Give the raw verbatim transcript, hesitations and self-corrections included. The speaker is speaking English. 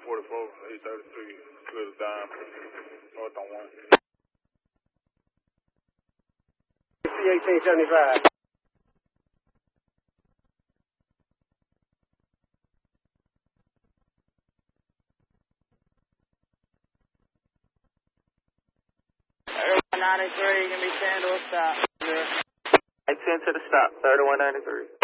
forty-four, eight thirty-three, clear the dime, north on one. C eighteen seventy-five. thirty-one ninety-three, can be ten to a stop. I ten to the stop, thirty-one ninety-three.